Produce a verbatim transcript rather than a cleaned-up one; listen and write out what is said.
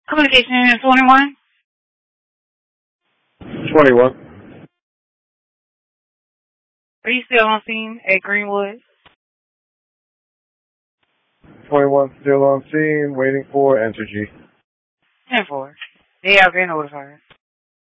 Communication Unit twenty-one. twenty-one. Are you still on scene at Greenwood? twenty-one still on scene, waiting for Entergy. ten four. They have been notified.